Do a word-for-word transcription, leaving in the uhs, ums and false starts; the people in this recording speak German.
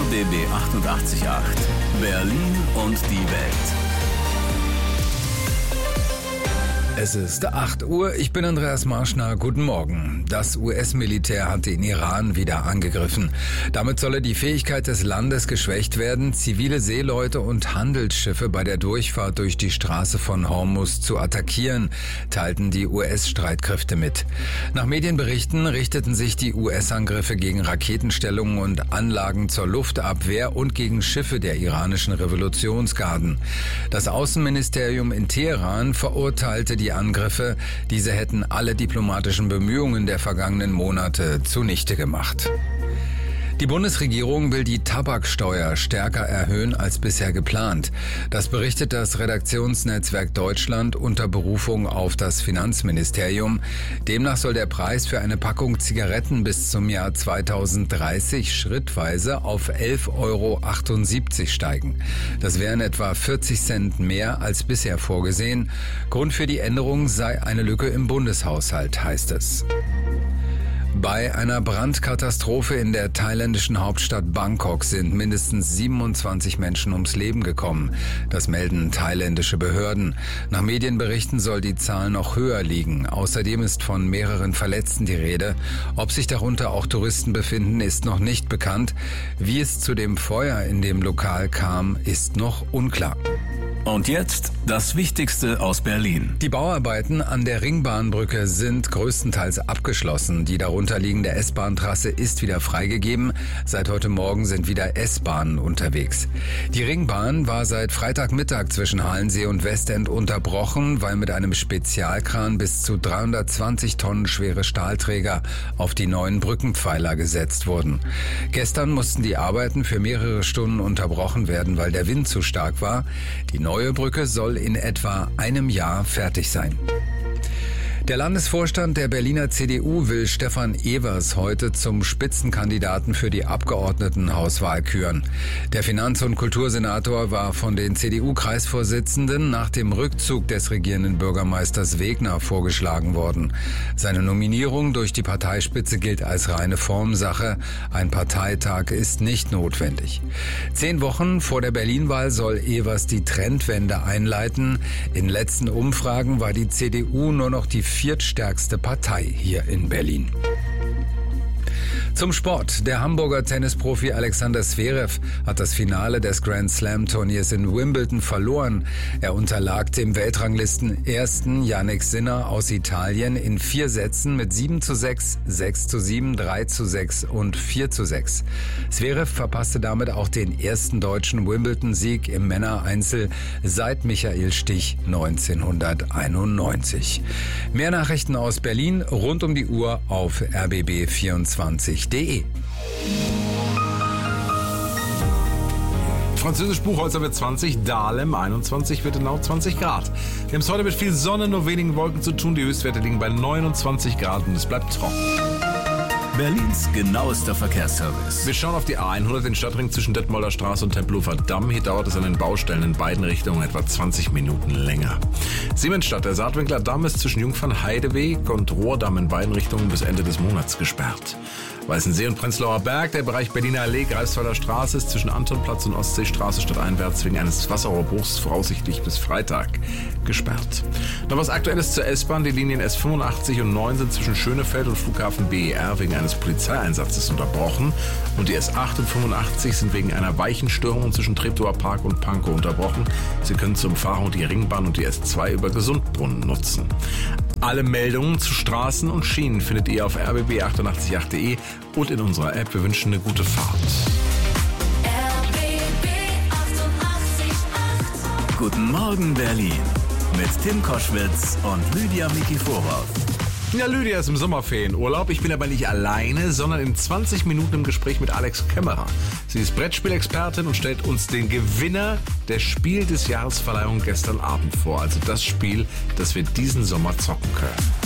B B achtundachtzig Komma acht. Berlin und die Welt. Es ist acht Uhr, ich bin Andreas Marschner, guten Morgen. Das U S-Militär hat den Iran wieder angegriffen. Damit solle die Fähigkeit des Landes geschwächt werden, zivile Seeleute und Handelsschiffe bei der Durchfahrt durch die Straße von Hormuz zu attackieren, teilten die U S-Streitkräfte mit. Nach Medienberichten richteten sich die U S-Angriffe gegen Raketenstellungen und Anlagen zur Luftabwehr und gegen Schiffe der iranischen Revolutionsgarden. Das Außenministerium in Teheran verurteilte die Angriffe, diese hätten alle diplomatischen Bemühungen der vergangenen Monate zunichte gemacht. Die Bundesregierung will die Tabaksteuer stärker erhöhen als bisher geplant. Das berichtet das Redaktionsnetzwerk Deutschland unter Berufung auf das Finanzministerium. Demnach soll der Preis für eine Packung Zigaretten bis zum Jahr zweitausenddreißig schrittweise auf elf Euro achtundsiebzig steigen. Das wären etwa vierzig Cent mehr als bisher vorgesehen. Grund für die Änderung sei eine Lücke im Bundeshaushalt, heißt es. Bei einer Brandkatastrophe in der thailändischen Hauptstadt Bangkok sind mindestens siebenundzwanzig Menschen ums Leben gekommen. Das melden thailändische Behörden. Nach Medienberichten soll die Zahl noch höher liegen. Außerdem ist von mehreren Verletzten die Rede. Ob sich darunter auch Touristen befinden, ist noch nicht bekannt. Wie es zu dem Feuer in dem Lokal kam, ist noch unklar. Und jetzt das Wichtigste aus Berlin. Die Bauarbeiten an der Ringbahnbrücke sind größtenteils abgeschlossen. Die darunter liegende S-Bahn-Trasse ist wieder freigegeben. Seit heute Morgen sind wieder S-Bahnen unterwegs. Die Ringbahn war seit Freitagmittag zwischen Halensee und Westend unterbrochen, weil mit einem Spezialkran bis zu dreihundertzwanzig Tonnen schwere Stahlträger auf die neuen Brückenpfeiler gesetzt wurden. Gestern mussten die Arbeiten für mehrere Stunden unterbrochen werden, weil der Wind zu stark war. Die neue Brücke soll in etwa einem Jahr fertig sein. Der Landesvorstand der Berliner C D U will Stefan Evers heute zum Spitzenkandidaten für die Abgeordnetenhauswahl küren. Der Finanz- und Kultursenator war von den C D U-Kreisvorsitzenden nach dem Rückzug des regierenden Bürgermeisters Wegner vorgeschlagen worden. Seine Nominierung durch die Parteispitze gilt als reine Formsache. Ein Parteitag ist nicht notwendig. Zehn Wochen vor der Berlin-Wahl soll Evers die Trendwende einleiten. In letzten Umfragen war die C D U nur noch die viertstärkste Partei hier in Berlin. Zum Sport. Der Hamburger Tennisprofi Alexander Zverev hat das Finale des Grand Slam Turniers in Wimbledon verloren. Er unterlag dem Weltranglisten-Ersten Jannik Sinner aus Italien in vier Sätzen mit sieben zu sechs, sechs zu sieben, drei zu sechs und vier zu sechs. Zverev verpasste damit auch den ersten deutschen Wimbledon-Sieg im Männereinzel seit Michael Stich neunzehnhunderteinundneunzig. Mehr Nachrichten aus Berlin rund um die Uhr auf r b b vierundzwanzig punkt de. Französisch Buchholzer wird zwanzig, Dahlem einundzwanzig, Wittenau zwanzig Grad. Wir haben es heute mit viel Sonne, nur wenigen Wolken zu tun. Die Höchstwerte liegen bei neunundzwanzig Grad und es bleibt trocken. Berlins genauester Verkehrsservice. Wir schauen auf die A hundert, den Stadtring zwischen Detmolder Straße und Tempelhofer Damm. Hier dauert es an den Baustellen in beiden Richtungen etwa zwanzig Minuten länger. Siemensstadt, der Saatwinkler Damm ist zwischen Jungfernheideweg und Rohrdamm in beiden Richtungen bis Ende des Monats gesperrt. Weißensee und Prenzlauer Berg, der Bereich Berliner Allee, Greifswalder Straße ist zwischen Antonplatz und Ostseestraße stadteinwärts wegen eines Wasserrohrbruchs voraussichtlich bis Freitag gesperrt. Noch was Aktuelles zur S-Bahn. Die Linien S fünfundachtzig und neun sind zwischen Schönefeld und Flughafen B E R wegen eines Polizeieinsatzes unterbrochen. Und die S acht und fünfundachtzig sind wegen einer Weichenstörung zwischen Treptower Park und Pankow unterbrochen. Sie können zur Umfahrung die Ringbahn und die S zwei über Gesundbrunnen nutzen. Alle Meldungen zu Straßen und Schienen findet ihr auf r b b achtundachtzig punkt acht punkt de und in unserer App. Wir wünschen eine gute Fahrt. R B B achtundachtzig Komma acht. Guten Morgen Berlin mit Tim Koschwitz und Lydia Mikiforov. Ja, Lydia ist im Sommerferienurlaub. Ich bin aber nicht alleine, sondern in zwanzig Minuten im Gespräch mit Alex Kämmerer. Sie ist Brettspielexpertin und stellt uns den Gewinner der Spiel des Jahresverleihung gestern Abend vor. Also das Spiel, das wir diesen Sommer zocken können.